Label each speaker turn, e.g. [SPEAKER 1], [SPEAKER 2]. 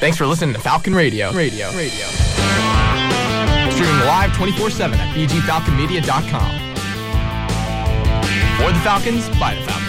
[SPEAKER 1] Thanks for listening to Falcon Radio. Streaming live 24/7 at bgfalconmedia.com. For the Falcons, by the Falcons.